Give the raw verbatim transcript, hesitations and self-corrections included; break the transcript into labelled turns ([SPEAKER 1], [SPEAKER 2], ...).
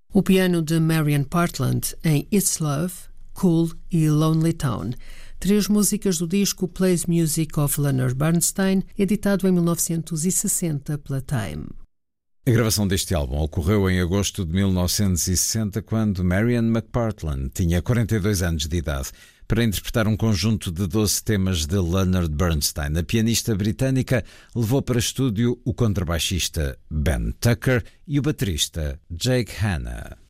[SPEAKER 1] O piano de Marian Partland em It's Love, Cool e Lonely Town, três músicas do disco Plays Music of Leonard Bernstein, editado em mil novecentos e sessenta pela Time.
[SPEAKER 2] A gravação deste álbum ocorreu em agosto de mil novecentos e sessenta, quando Marian McPartland tinha quarenta e dois anos de idade. Para interpretar um conjunto de doze temas de Leonard Bernstein, a pianista britânica levou para estúdio o contrabaixista Ben Tucker e o baterista Jake Hanna.